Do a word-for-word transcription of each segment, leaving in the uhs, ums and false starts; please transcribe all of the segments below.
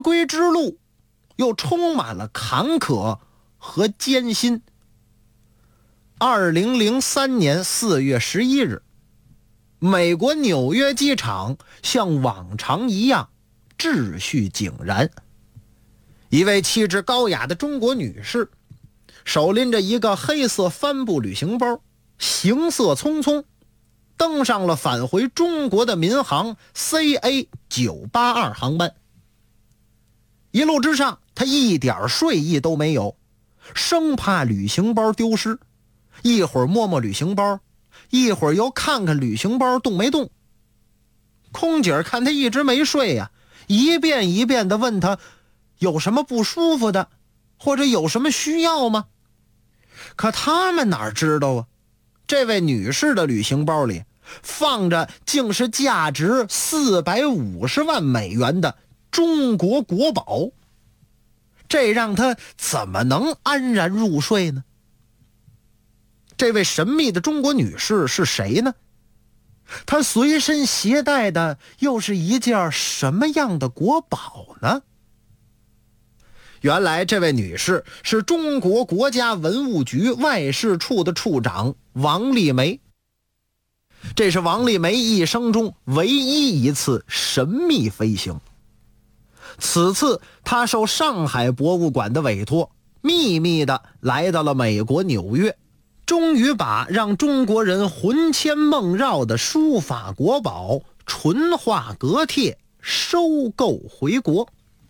归之路又充满了坎坷和艰辛。二零零三年四月十一日，美国纽约机场像往常一样秩序井然。一位气质高雅的中国女士，手拎着一个黑色帆布旅行包，行色匆匆，登上了返回中国的民航 C A 九八二 航班。一路之上，她一点睡意都没有，生怕旅行包丢失，一会儿摸摸旅行包，一会儿又看看旅行包动没动。空姐看她一直没睡呀、啊，一遍一遍地问她有什么不舒服的，或者有什么需要吗？可他们哪知道啊，这位女士的旅行包里放着竟是价值四百五十万美元的中国国宝，这让她怎么能安然入睡呢？这位神秘的中国女士是谁呢？她随身携带的又是一件什么样的国宝呢？原来这位女士是中国国家文物局外事处的处长王丽梅。这是王丽梅一生中唯一一次神秘飞行。此次她受上海博物馆的委托，秘密地来到了美国纽约，终于把让中国人魂牵梦绕的书法国宝淳化阁帖收购回国。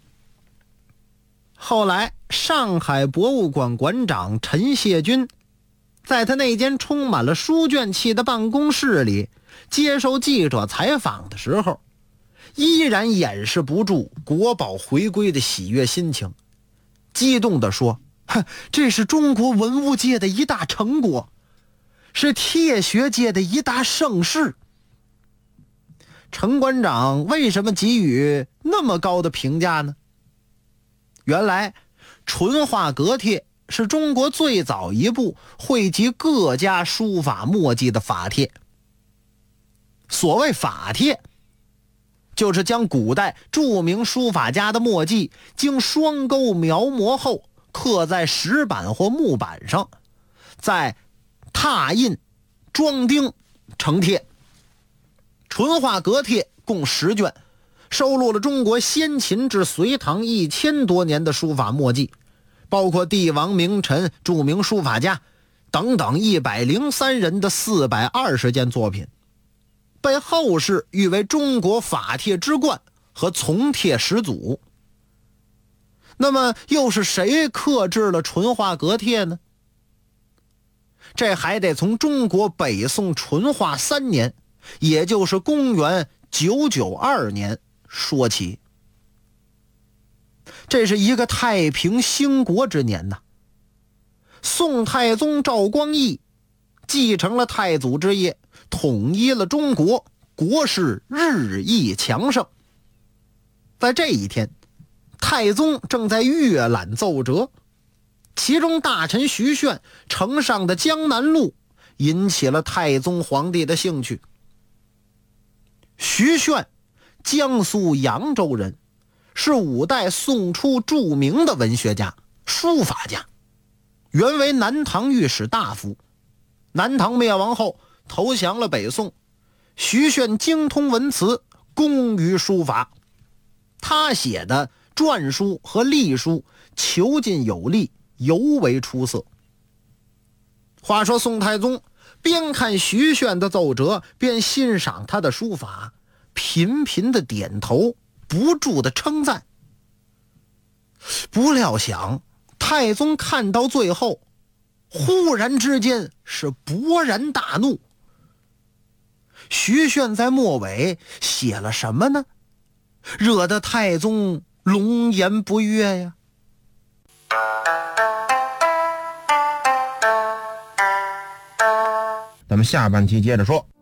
后来上海博物馆馆长陈谢军在他那间充满了书卷气的办公室里接受记者采访的时候，依然掩饰不住国宝回归的喜悦心情，激动地说，这是中国文物界的一大成果，是帖学界的一大盛事。陈馆长为什么给予那么高的评价呢？原来淳化阁帖是中国最早一部汇集各家书法墨迹的法帖。所谓法帖，就是将古代著名书法家的墨迹经双钩描摹后刻在石板或木板上，再拓印装订成帖。淳化阁帖共十卷，收录了中国先秦至隋唐一千多年的书法墨迹，包括帝王名臣、著名书法家等等一百零三人的四百二十件作品，被后世誉为中国法帖之冠和从帖始祖。那么又是谁刻制了淳化阁帖呢？这还得从中国北宋淳化三年，也就是公元九九二年说起。这是一个太平兴国之年呐。宋太宗赵光义继承了太祖之业，统一了中国，国势日益强盛。在这一天，太宗正在阅览奏折，其中大臣徐铉呈上的《江南录》引起了太宗皇帝的兴趣。徐铉，江苏扬州人，是五代宋初著名的文学家、书法家，原为南唐御史大夫。南唐灭亡后投降了北宋，徐铉精通文辞，工于书法。他写的篆书和隶书遒劲有力，尤为出色。话说宋太宗边看徐铉的奏折，边欣赏他的书法，频频的点头，不住的称赞。不料想太宗看到最后，忽然之间是勃然大怒。徐铉在末尾写了什么呢？惹得太宗龙颜不悦呀。 咱们下半期接着说。